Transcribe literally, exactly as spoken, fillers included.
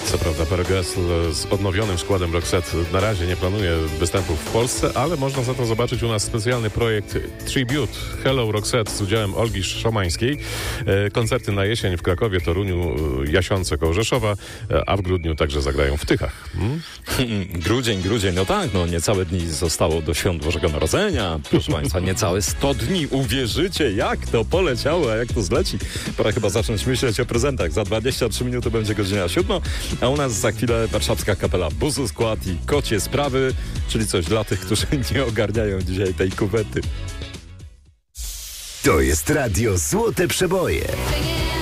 Co prawda Pere Gessle z odnowionym składem Roxette na razie nie planuje występów w Polsce, ale można za to zobaczyć u nas specjalny projekt Tribute Hello Roxette z udziałem Olgi Szomańskiej. Koncerty na jesień w Krakowie, Toruniu, Jasionce koło Rzeszowa, a w grudniu także zagrają w Tychach. Hmm? Grudzień, grudzień, no tak, no niecałe dni zostało do świąt Bożego Narodzenia. Proszę Państwa, niecałe sto dni. Uwierzycie, jak to poleciało, a jak to zleci. Pora chyba zacząć myśleć o prezentach. Za dwadzieścia trzy minuty będzie godzina siódma, a u nas za chwilę warszawska kapela Buzu Skład i Kocie Sprawy, czyli coś dla tych, którzy nie ogarniają dzisiaj tej kuwety. To jest radio Złote Przeboje.